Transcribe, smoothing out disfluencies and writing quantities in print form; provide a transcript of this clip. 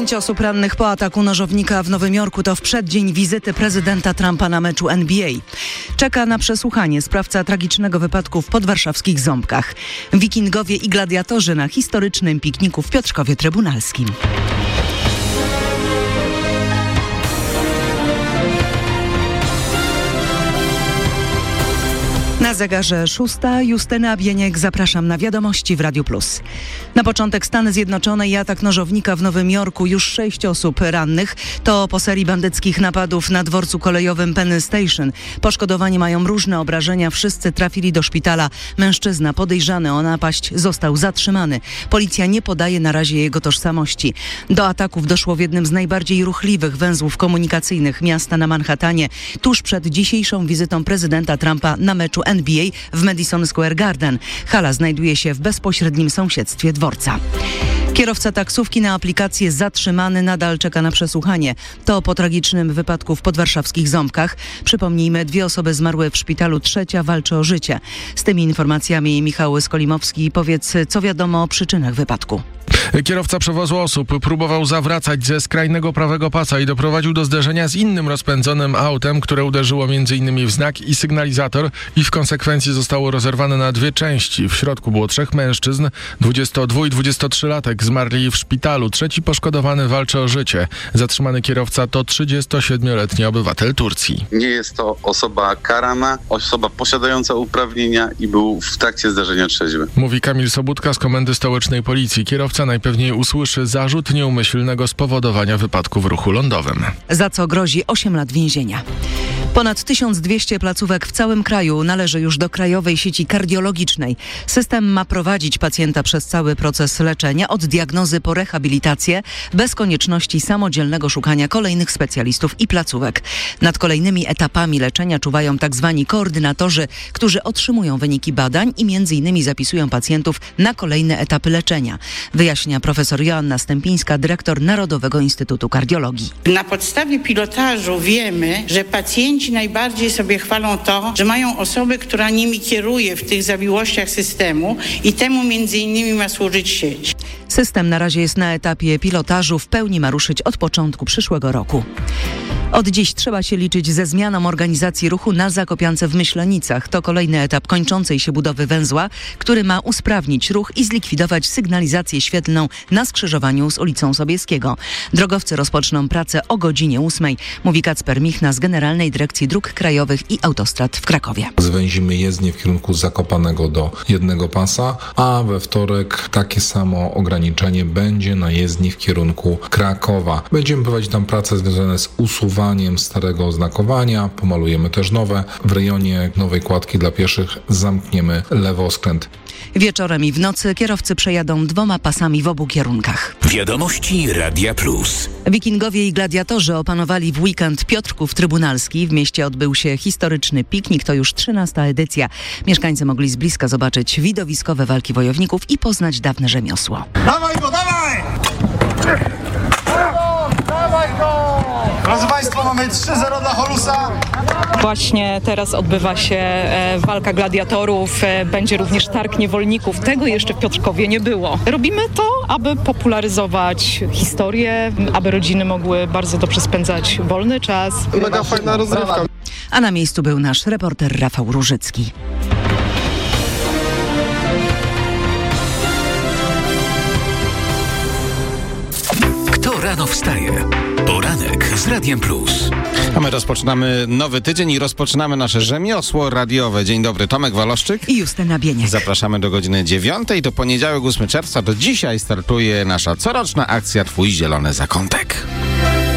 5 osób rannych po ataku nożownika w Nowym Jorku to w przeddzień wizyty prezydenta Trumpa na meczu NBA. Czeka na przesłuchanie sprawca tragicznego wypadku w podwarszawskich Ząbkach. Wikingowie i gladiatorzy na historycznym pikniku w Piotrkowie Trybunalskim. Na zegarze 6. Justyna Bieniek, zapraszam na wiadomości w Radiu Plus. Na początek Stany Zjednoczone i atak nożownika w Nowym Jorku, już 6 osób rannych. To po serii bandyckich napadów na dworcu kolejowym Penn Station. Poszkodowani mają różne obrażenia, wszyscy trafili do szpitala. Mężczyzna podejrzany o napaść został zatrzymany. Policja nie podaje na razie jego tożsamości. Do ataków doszło w jednym z najbardziej ruchliwych węzłów komunikacyjnych miasta na Manhattanie, tuż przed dzisiejszą wizytą prezydenta Trumpa na meczu NBA w Madison Square Garden. Hala znajduje się w bezpośrednim sąsiedztwie dworca. Kierowca taksówki na aplikację zatrzymany, nadal czeka na przesłuchanie. To po tragicznym wypadku w podwarszawskich Ząbkach. Przypomnijmy, 2 osoby zmarły w szpitalu, 3 walczy o życie. Z tymi informacjami Michał Skolimowski. Powiedz, co wiadomo o przyczynach wypadku. Kierowca przewozu osób próbował zawracać ze skrajnego prawego pasa i doprowadził do zderzenia z innym rozpędzonym autem, które uderzyło m.in. w znak i sygnalizator i w konsekwencji zostało rozerwane na 2 części. W środku było 3 mężczyzn, 22 i 23-latek zmarli w szpitalu. 3 poszkodowany walczy o życie. Zatrzymany kierowca to 37-letni obywatel Turcji. Nie jest to osoba karana, osoba posiadająca uprawnienia i był w trakcie zdarzenia trzeźwy. Mówi Kamil Sobudka z Komendy Stołecznej Policji. Kierowca najpewniej usłyszy zarzut nieumyślnego spowodowania wypadku w ruchu lądowym. Za co grozi 8 lat więzienia. Ponad 1200 placówek w całym kraju należy już do Krajowej Sieci Kardiologicznej. System ma prowadzić pacjenta przez cały proces leczenia, od diagnozy po rehabilitację, bez konieczności samodzielnego szukania kolejnych specjalistów i placówek. Nad kolejnymi etapami leczenia czuwają tzw. koordynatorzy, którzy otrzymują wyniki badań i m.in. zapisują pacjentów na kolejne etapy leczenia. Wyjaśnia profesor Joanna Stępińska, dyrektor Narodowego Instytutu Kardiologii. Na podstawie pilotażu wiemy, że pacjenci najbardziej sobie chwalą to, że mają osobę, która nimi kieruje w tych zawiłościach systemu i temu między innymi ma służyć sieć. System na razie jest na etapie pilotażu, w pełni ma ruszyć od początku przyszłego roku. Od dziś trzeba się liczyć ze zmianą organizacji ruchu na Zakopiance w Myślenicach. To kolejny etap kończącej się budowy węzła, który ma usprawnić ruch i zlikwidować sygnalizację świetlną na skrzyżowaniu z ulicą Sobieskiego. Drogowcy rozpoczną pracę o godzinie 8, mówi Kacper Michna z Generalnej Dyrekcji Dróg Krajowych i Autostrad w Krakowie. Zwęzimy jezdnię w kierunku Zakopanego do jednego pasa, a we wtorek takie samo ograniczenie będzie na jezdni w kierunku Krakowa. Będziemy prowadzić tam prace związane z usuwaniem starego oznakowania, pomalujemy też nowe. W rejonie nowej kładki dla pieszych zamkniemy lewoskręt. Wieczorem i w nocy kierowcy przejadą 2 pasami w obu kierunkach. Wiadomości Radia Plus. Wikingowie i gladiatorzy opanowali w weekend Piotrków Trybunalski. W mieście odbył się historyczny piknik, to już 13. edycja. Mieszkańcy mogli z bliska zobaczyć widowiskowe walki wojowników i poznać dawne rzemiosło. Dawaj go, dawaj! Dawaj go! Drodzy Państwo, mamy 3-0 dla Holusa. Właśnie teraz odbywa się walka gladiatorów, będzie również targ niewolników. Tego jeszcze w Piotrkowie nie było. Robimy to, aby popularyzować historię, aby rodziny mogły bardzo dobrze spędzać wolny czas. Mega fajna rozrywka. A na miejscu był nasz reporter Rafał Różycki. Kto rano wstaje? Poranek z Radiem Plus. A my rozpoczynamy nowy tydzień i rozpoczynamy nasze rzemiosło radiowe. Dzień dobry, Tomek Waloszczyk i Justyna Bieniek. Zapraszamy do godziny 9. To poniedziałek 8 czerwca. Do dzisiaj startuje nasza coroczna akcja Twój Zielony Zakątek.